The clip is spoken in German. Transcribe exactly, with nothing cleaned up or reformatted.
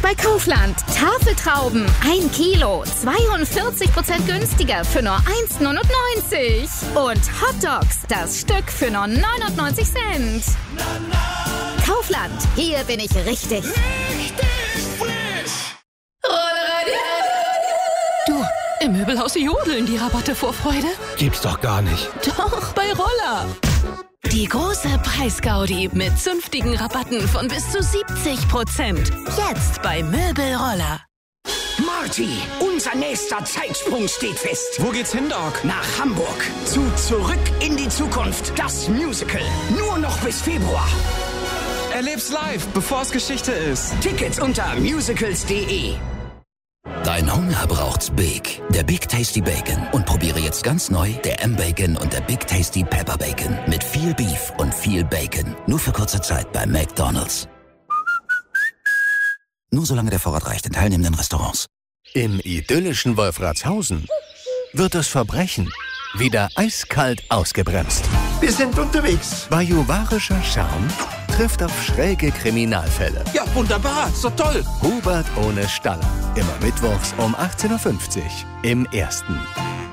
bei Kaufland. Tafeltrauben, ein Kilo, zweiundvierzig Prozent günstiger für nur eins Komma neunundneunzig. Und Hotdogs, das Stück für nur neunundneunzig Cent. Kaufland, hier bin ich richtig. Richtig frisch. Du, im Möbelhaus jodeln die Rabatte vor Freude. Gibt's doch gar nicht. Doch, bei Roller. Die große Preisgaudi mit zünftigen Rabatten von bis zu siebzig Prozent. Jetzt bei Möbelroller. Marty, unser nächster Zeitsprung steht fest. Wo geht's hin, Doc? Nach Hamburg. Zu Zurück in die Zukunft. Das Musical. Nur noch bis Februar. Erleb's live, bevor es Geschichte ist. Tickets unter musicals punkt de. Dein Hunger braucht's Big. Der Big Tasty Bacon. Und probiere jetzt ganz neu der M-Bacon und der Big Tasty Pepper Bacon. Mit viel Beef und viel Bacon. Nur für kurze Zeit bei McDonald's. Nur solange der Vorrat reicht in teilnehmenden Restaurants. Im idyllischen Wolfratshausen wird das Verbrechen wieder eiskalt ausgebremst. Wir sind unterwegs. Bajuwarischer Charme trifft auf schräge Kriminalfälle. Ja, wunderbar, ist doch toll. Hubert ohne Staller. Immer mittwochs um achtzehn Uhr fünfzig im Ersten.